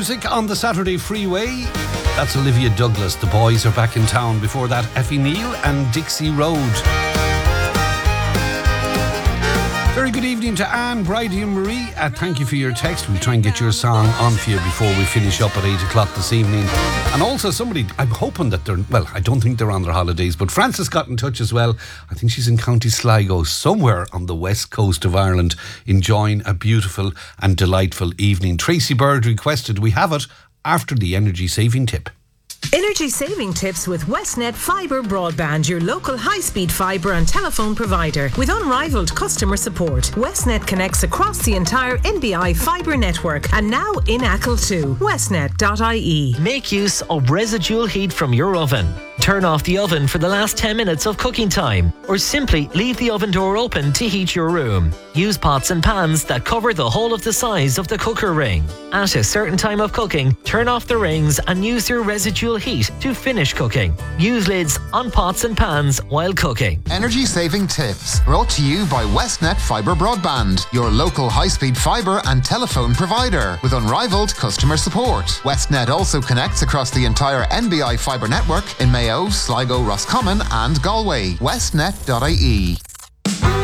music on the Saturday Freeway. That's Olivia Douglas. The Boys Are Back in Town. Before that, Effie Neal and Dixie Road. Very good evening to Anne, Bridie and Marie. Thank you for your text. We'll try and get your song on for you before we finish up at 8 o'clock this evening. And also somebody, I'm hoping that they're, well, I don't think they're on their holidays, but Frances got in touch as well. I think she's in County Sligo, somewhere on the west coast of Ireland, enjoying a beautiful and delightful evening. Tracy Bird requested we have it after the energy saving tip. Energy saving tips with Westnet Fibre Broadband, your local high-speed fibre and telephone provider. With unrivaled customer support, Westnet connects across the entire NBI fibre network and now in Achill too. Westnet.ie. Make use of residual heat from your oven. Turn off the oven for the last 10 minutes of cooking time, or simply leave the oven door open to heat your room. Use pots and pans that cover the whole of the size of the cooker ring. At a certain time of cooking, turn off the rings and use your residual heat to finish cooking. Use lids on pots and pans while cooking. Energy saving tips brought to you by Westnet Fibre Broadband, your local high-speed fibre and telephone provider with unrivaled customer support. Westnet also connects across the entire NBI fibre network in Mayo, Sligo, Roscommon and Galway. Westnet.ie.